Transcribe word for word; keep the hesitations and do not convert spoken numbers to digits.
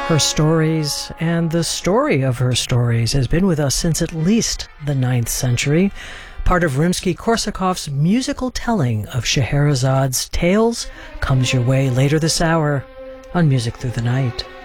Her stories and the story of her stories has been with us since at least the ninth century, part of Rimsky-Korsakov's musical telling of Scheherazad's tales comes your way later this hour on Music Through the Night.